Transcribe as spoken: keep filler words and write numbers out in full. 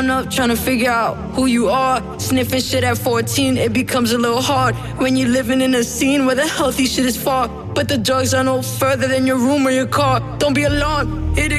growing up, trying to figure out who you are. Sniffing shit at fourteen, it becomes a little hard when you're living in a scene where the healthy shit is far, but the drugs are no further than your room or your car. Don't be alarmed, it